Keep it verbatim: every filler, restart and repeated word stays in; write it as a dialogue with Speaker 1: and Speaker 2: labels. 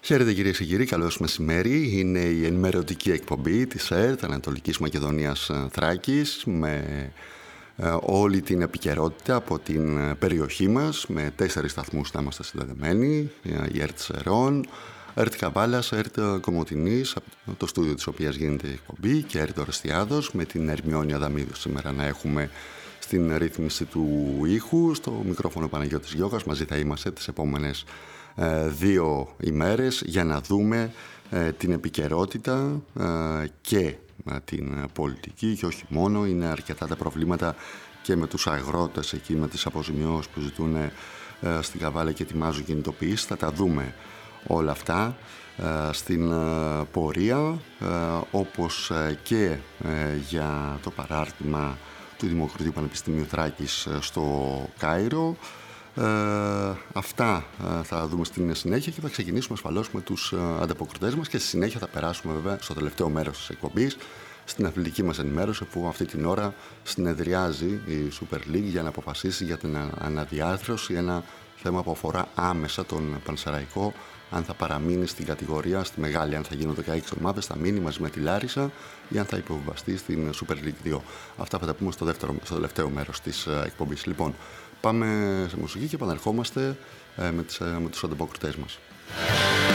Speaker 1: Χαίρετε κυρίες και κύριοι, καλώς μεσημέρι. Είναι η ενημερωτική εκπομπή της ΕΡΤ Ανατολικής Μακεδονίας Θράκης με ε, όλη την επικαιρότητα από την περιοχή μας. Με τέσσερις σταθμούς να είμαστε συνδεδεμένοι. Η ΕΡΤ Σερών, ΕΡΤ Καβάλας, ΕΡΤ Κομοτηνής, από το στούντιο της οποίας γίνεται η εκπομπή, και ΕΡΤ Ορεστιάδος, με την Ερμιόνη Αδαμίδου σήμερα να έχουμε στην ρύθμιση του ήχου. Στο μικρόφωνο Παναγιώτης Γιώγας, μαζί θα είμαστε τις επόμενες ε, δύο ημέρες για να δούμε ε, την επικαιρότητα ε, και ε, την πολιτική, και όχι μόνο. Είναι αρκετά τα προβλήματα και με τους αγρότες εκεί, με τις αποζημιώσεις που ζητούν ε, στην Καβάλα και ετοιμάζουν κινητοποιήσεις. Θα τα δούμε όλα αυτά ε, στην ε, πορεία, ε, όπως ε, και ε, για το παράρτημα του Δημοκρατίου Πανεπιστημίου Θράκης στο Κάιρο. Ε, αυτά ε, θα δούμε στην συνέχεια και θα ξεκινήσουμε ασφαλώς με τους ε, ανταποκριτές μας, και στη συνέχεια θα περάσουμε βέβαια στο τελευταίο μέρος της εκπομπής, στην αθλητική μας ενημέρωση, που αυτή την ώρα συνεδριάζει η Super League για να αποφασίσει για την αναδιάρθρωση, ένα θέμα που αφορά άμεσα τον Πανσεραϊκό, αν θα παραμείνει στην κατηγορία, στη μεγάλη, αν θα γίνουν δεκαέξι ομάδες, θα μείνει μαζί με τη Λάρισα, ή αν θα υποβιβαστεί στην Super League δύο. Αυτά θα τα πούμε στο, δεύτερο, στο τελευταίο μέρος της εκπομπής. Λοιπόν, πάμε σε μουσική και επαναρχόμαστε με, τις, με τους ανταποκριτές μας.